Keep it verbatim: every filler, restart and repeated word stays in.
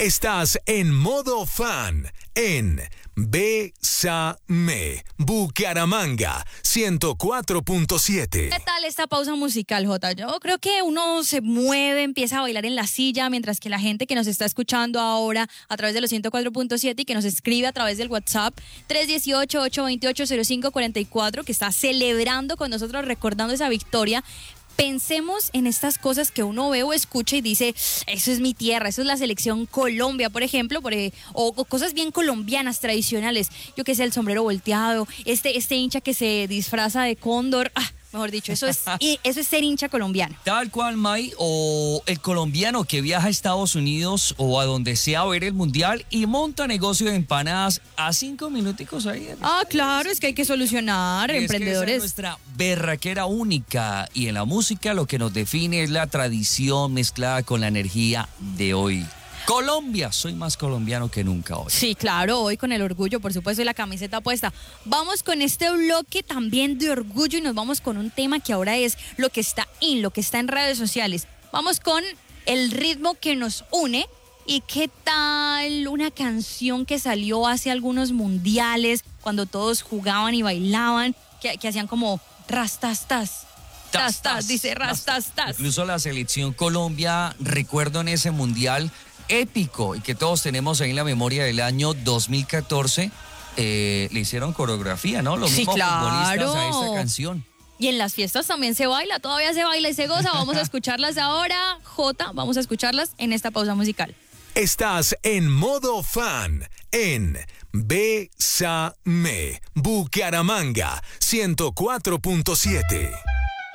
Estás en modo fan en Bésame, Bucaramanga, ciento cuatro punto siete. ¿Qué tal esta pausa musical, Jota? Yo creo que uno se mueve, empieza a bailar en la silla, mientras que la gente que nos está escuchando ahora a través de los ciento cuatro punto siete y que nos escribe a través del WhatsApp tres uno ocho, ocho dos ocho, cero cinco cuatro cuatro, que está celebrando con nosotros, recordando esa victoria. Pensemos en estas cosas que uno ve o escucha y dice, eso es mi tierra, eso es la selección Colombia, por ejemplo, por, o, o cosas bien colombianas, tradicionales. Yo qué sé, el sombrero volteado, este, este hincha que se disfraza de cóndor. Ah, mejor dicho, eso es, eso es ser hincha colombiano. Tal cual, May, o el colombiano que viaja a Estados Unidos o a donde sea a ver el mundial y monta negocio de empanadas a cinco minuticos ahí. Ah, claro, es que hay que solucionar, es emprendedores. Que esa es nuestra berraquera única, y en la música lo que nos define es la tradición mezclada con la energía de hoy. Colombia, soy más colombiano que nunca hoy. Sí, claro, hoy con el orgullo, por supuesto, y la camiseta puesta. Vamos con este bloque también de orgullo y nos vamos con un tema que ahora es lo que está in, lo que está en redes sociales. Vamos con el ritmo que nos une. ¿Y qué tal una canción que salió hace algunos mundiales, cuando todos jugaban y bailaban, que, que hacían como rastastas? Tas, tas, dice rastastas. Incluso la selección Colombia, recuerdo en ese mundial épico y que todos tenemos ahí en la memoria del año dos mil catorce, eh, le hicieron coreografía, ¿no? Los sí, mismos claro. futbolistas a esta canción. Y en las fiestas también se baila, todavía se baila y se goza. Vamos a escucharlas ahora, Jota, vamos a escucharlas en esta pausa musical. Estás en modo fan en Bésame, Bucaramanga, ciento cuatro punto siete.